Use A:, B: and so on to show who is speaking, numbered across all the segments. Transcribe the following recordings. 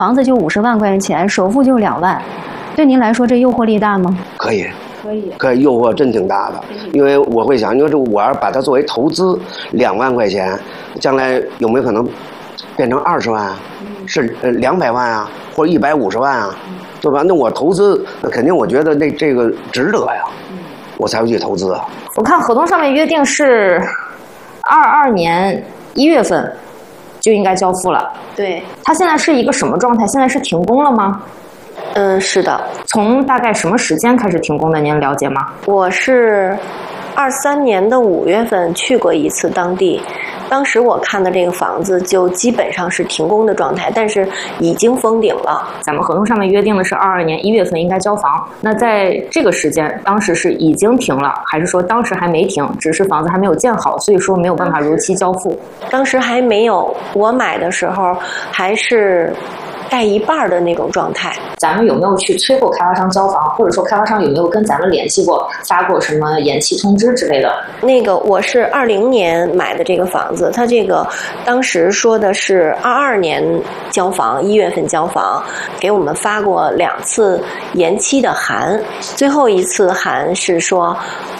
A: 房子就50万块钱，首付就2万，对您来说这诱惑力大吗？
B: 可以。
A: 可以，
B: 诱惑真挺大的，因为我会想，你说这我要把它作为投资，2万块钱，将来有没有可能变成20万啊？是200万啊，或者150万啊，对吧？那我投资，那肯定我觉得这个值得呀，我才会去投资啊。
A: 我看合同上面约定是22年1月份就应该交付了。
C: 对，
A: 它现在是一个什么状态？现在是停工了吗？
C: 是的。
A: 从大概什么时间开始停工的？您了解吗？
C: 我是23年的5月份去过一次当地，当时我看的这个房子就基本上是停工的状态，但是已经封顶了。
A: 咱们合同上面约定的是22年1月份应该交房，那在这个时间，当时是已经停了，还是说当时还没停，只是房子还没有建好，所以说没有办法如期交付？
C: 当时还没有，我买的时候还是盖一半的那种状态。
A: 咱们有没有去催过开发商交房，或者说开发商有没有跟咱们联系过，发过什么延期通知之类的？
C: 那个我是20年买的这个房子，它这个当时说的是22年交房，1月份交房，给我们发过2次延期的函，最后一次函是说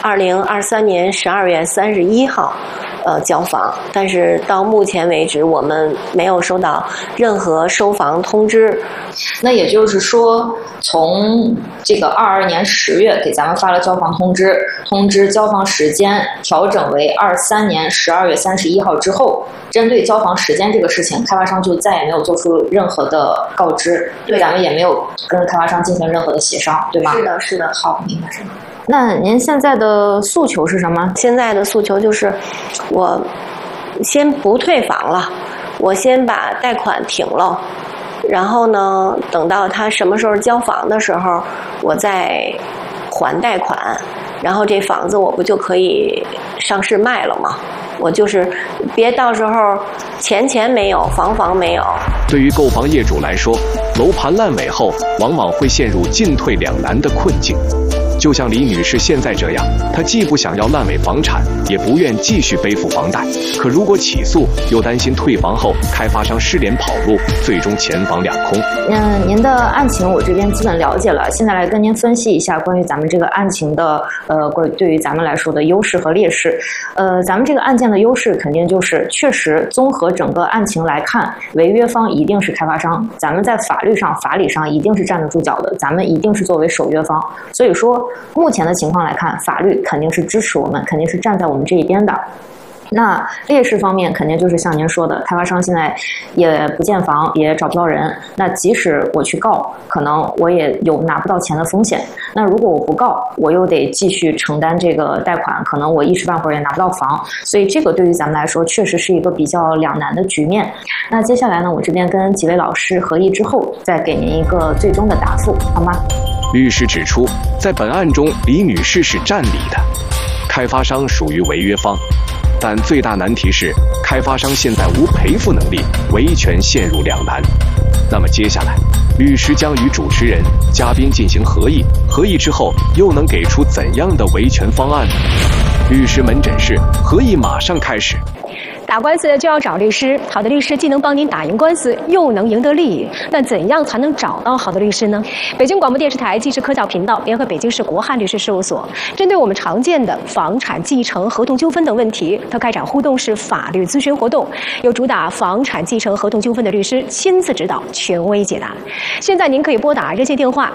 C: 2023年12月31号。交房，但是到目前为止，我们没有收到任何收房通知。
A: 那也就是说，从这个22年10月给咱们发了交房通知，通知交房时间调整为23年12月31号之后，针对交房时间这个事情，开发商就再也没有做出任何的告知，对咱们也没有跟开发商进行任何的协商，对吗？
C: 是的，是的。
A: 好，明白。那您现在的诉求是什么？
C: 现在的诉求就是，我先不退房了，我先把贷款停了，然后呢，等到他什么时候交房的时候，我再还贷款，然后这房子我不就可以上市卖了吗？我就是别到时候钱没有，房没有。
D: 对于购房业主来说，楼盘烂尾后往往会陷入进退两难的困境。就像李女士现在这样，她既不想要烂尾房产，也不愿继续背负房贷。可如果起诉，又担心退房后开发商失联跑路，最终钱房两空。
A: 您的案情我这边基本了解了，现在来跟您分析一下关于咱们这个案情的对于咱们来说的优势和劣势。咱们这个案件的优势肯定就是确实综合整个案情来看，违约方一定是开发商，咱们在法理上一定是站得住脚的，咱们一定是作为守约方。所以说目前的情况来看，法律肯定是支持我们，肯定是站在我们这一边的。那劣势方面肯定就是像您说的，开发商现在也不建房，也找不到人，那即使我去告，可能我也有拿不到钱的风险。那如果我不告，我又得继续承担这个贷款，可能我一时半会儿也拿不到房，所以这个对于咱们来说确实是一个比较两难的局面。那接下来呢，我这边跟几位老师合议之后，再给您一个最终的答复，好吗？
D: 律师指出，在本案中，李女士是占理的，开发商属于违约方。但最大难题是，开发商现在无赔付能力，维权陷入两难。那么接下来，律师将与主持人、嘉宾进行合议，合议之后又能给出怎样的维权方案呢？律师门诊室，合议马上开始。
E: 打官司就要找律师，好的律师既能帮您打赢官司，又能赢得利益。但怎样才能找到好的律师呢？北京广播电视台纪实科教频道联合北京市国汉律师事务所，针对我们常见的房产继承、合同纠纷等问题，它开展互动式法律咨询活动，由主打房产继承、合同纠纷的律师亲自指导，权威解答。现在您可以拨打热线电话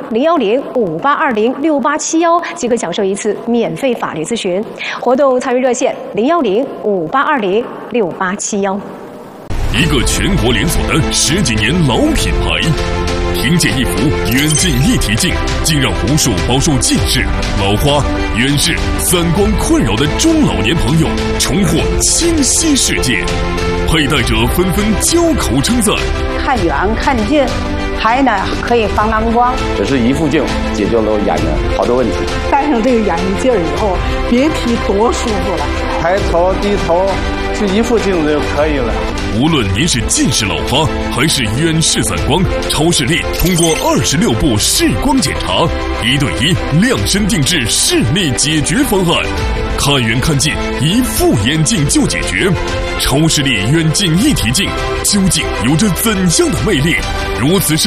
E: 01058206871，即可享受一次免费法律咨询。活动参与热线01058206871。
F: 一个全国连锁的10几年老品牌，听见一幅远近一体镜，竟让无数饱受近视、老花、远视、散光困扰的中老年朋友重获清晰世界，佩戴者纷纷交口称赞。
G: 看远看近，还呢可以防蓝光。
H: 只是一副镜解决了我眼睛好多问题。
G: 戴上这个眼镜以后，别提多舒服了。
H: 抬头低头就一副镜子就可以了。
F: 无论您是近视老花还是远视散光，超视力通过26步视光检查，1对1量身定制视力解决方案。 看远看近，一副眼镜就解决。超视力远近一体镜究竟有着怎样的魅力？如此